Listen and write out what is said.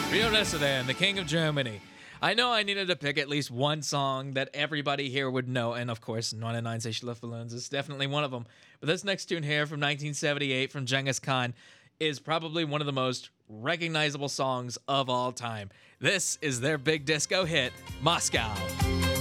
Rio Nesodin, the King of Germany. I know I needed to pick at least one song that everybody here would know, and of course, 99 Sich Luftballons is definitely one of them. But this next tune here from 1978 from Genghis Khan is probably one of the most recognizable songs of all time. This is their big disco hit, Moscow.